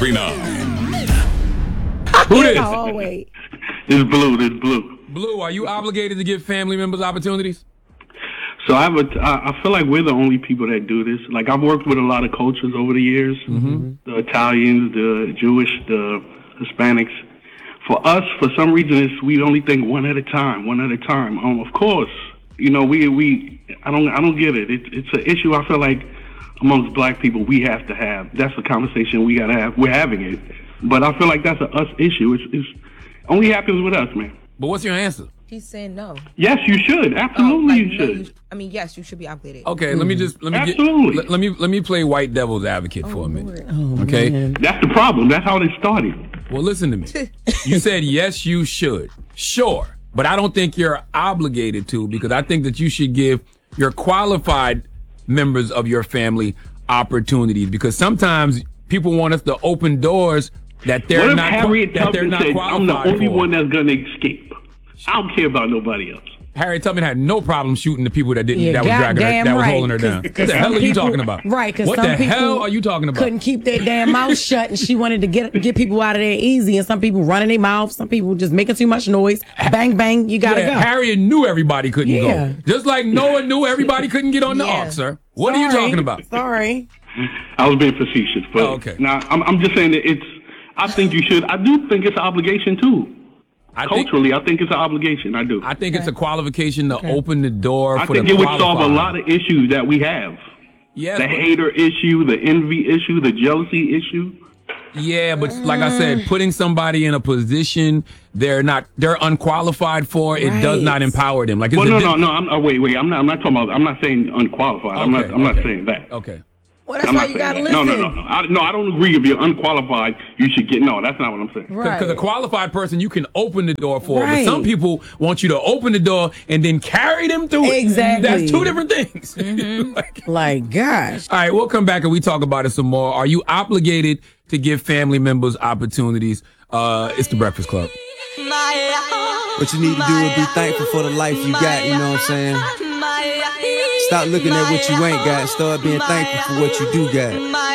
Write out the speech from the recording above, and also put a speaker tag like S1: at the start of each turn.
S1: Who this?
S2: Oh, wait.
S3: This Blue.
S1: Blue, are you obligated to give family members opportunities?
S3: So I feel like we're the only people that do this. Like, I've worked with a lot of cultures over the years, the Italians, the Jewish, the Hispanics. For us, for some reason, we only think one at a time. Of course, I don't get it. It's an issue I feel like amongst black people we have to have. That's a conversation we got to have. We're having it. But I feel like that's an us issue. It's only happens with us, man.
S1: But what's your answer?
S2: He's saying no.
S3: Yes, you should. Absolutely, you should.
S2: Yes, you should be obligated.
S1: Okay, let me play white devil's advocate for a minute. Okay,
S3: that's the problem. That's how they started.
S1: Well, listen to me. You said yes, you should. Sure, but I don't think you're obligated to, because I think that you should give your qualified members of your family opportunities, because sometimes people want us to open doors that they're not qualified
S3: I'm the only
S1: for.
S3: one that's gonna escape. I don't care about nobody else.
S1: Harriet Tubman had no problem shooting the people that was holding her down. What the hell are you talking about?
S2: Right, because
S1: what the hell are you talking about?
S2: Couldn't keep their damn mouth shut, and she wanted to get people out of there easy. And some people running their mouth, some people just making too much noise. Bang bang, you gotta go.
S1: Harriet knew everybody couldn't go, just like Noah knew everybody couldn't get on the ark, sir. What are you talking about?
S2: Sorry,
S3: I was being facetious, but
S1: okay.
S3: Now I'm just saying that I think you should. I do think it's an obligation too. Culturally, I think it's an obligation. I do.
S1: I think it's a qualification to open the door for the
S3: I think it would solve a lot of issues that we have.
S1: Yeah,
S3: the hater issue, the envy issue, the jealousy issue.
S1: Yeah, but like I said, putting somebody in a position they're unqualified for, it does not empower them. Like,
S3: no. Wait. I'm not talking about. I'm not saying unqualified.
S1: Okay,
S3: I'm not saying that.
S1: Okay.
S2: Well, that's why you gotta listen.
S3: No. I don't agree. If you're unqualified, you should get. No, that's not what I'm saying.
S1: Because a qualified person you can open the door for, but some people want you to open the door and then carry them through it.
S2: Exactly.
S1: That's two different things.
S2: like, gosh.
S1: All right, we'll come back and we talk about it some more. Are you obligated to give family members opportunities? It's the Breakfast Club.
S4: What you need to do is be thankful for the life you got. You know what I'm saying? Stop looking at what you ain't got. Start being thankful for what you do got.